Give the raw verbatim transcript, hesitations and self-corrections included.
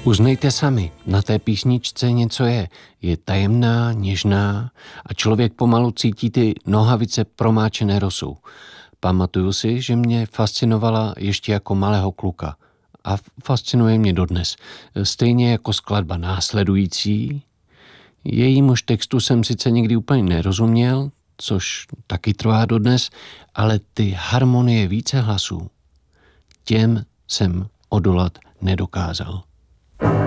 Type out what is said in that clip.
Uznejte sami, na té písničce něco je. Je tajemná, něžná a člověk pomalu cítí ty nohavice promáčené rosou. Pamatuju si, že mě fascinovala ještě jako malého kluka. A fascinuje mě dodnes. Stejně jako skladba následující. Jejímuž textu jsem sice nikdy úplně nerozuměl, což taky trvá dodnes, ale ty harmonie více hlasů, těm jsem odolat nedokázal.